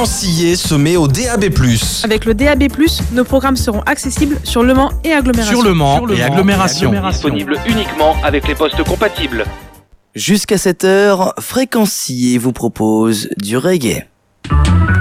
Fréquencillé se met au DAB+. Avec le DAB+, nos programmes seront accessibles sur Le Mans et agglomération. Sur Le Mans et agglomération. Disponible uniquement avec les postes compatibles. Jusqu'à 7h, Fréquencillé vous propose du reggae.